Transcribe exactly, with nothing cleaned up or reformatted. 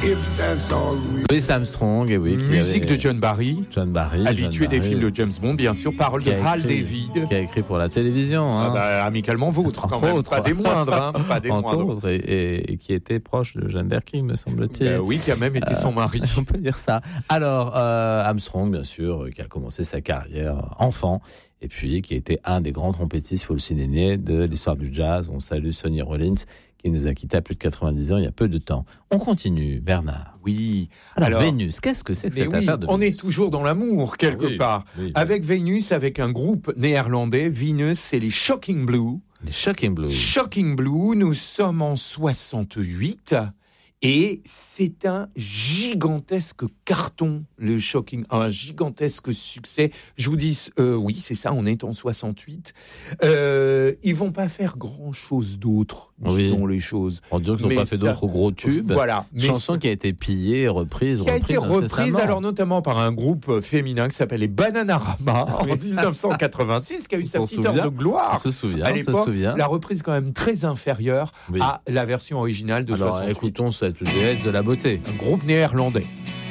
if that's all we... Louis Armstrong, et oui. Qui Musique avait... de John Barry. John Barry. Habitué John des Barry, films de James Bond, bien sûr. Paroles de Hal écrit, David. Qui a écrit pour la télévision. Hein. Ah bah, amicalement vôtre, quand Entre même. autres. Pas des moindres. Hein. Pas des Entre moindres. autres, et, et, et qui était proche de Jeanne Birkin, me semble-t-il. Bah oui, qui a même été Euh, son mari. On peut dire ça. Alors, euh, Armstrong, bien sûr, qui a commencé sa carrière enfant, et puis qui a été un des grands trompettistes, il faut le souligner, de l'histoire du jazz. On salue Sonny Rollins, qui nous a quittés à plus de quatre-vingt-dix ans il y a peu de temps. On continue, Bernard. Oui. Alors, Alors, Vénus, qu'est-ce que c'est que mais cette oui, affaire de on Vénus? est toujours dans l'amour, quelque Ah oui, part. oui, oui. Avec Vénus, avec un groupe néerlandais, Venus, c'est les Shocking Blue. Les Shocking Blue. Shocking Blue, nous sommes en soixante-huit et c'est un gigantesque carton, le Shocking, un gigantesque succès. Je vous dis, euh, oui, c'est ça, on est en soixante-huit. Euh, ils vont pas faire grand-chose d'autre, disons Oui. les choses. On dirait qu'ils n'ont Mais pas fait ça- d'autres gros tubes. Voilà. Mais Chanson qui a été pillée, reprise, qui a été reprise reprise, incessamment. alors notamment par un groupe féminin qui s'appelle les Bananarama en dix-neuf cent quatre-vingt-six, qui a eu sa On petite se heure souvient. de gloire. On se souvient, À on se l'époque, souvient. la reprise quand même très inférieure Oui. à la version originale de Alors, soixante-huit. écoutons cette déesse de la beauté. Un groupe néerlandais.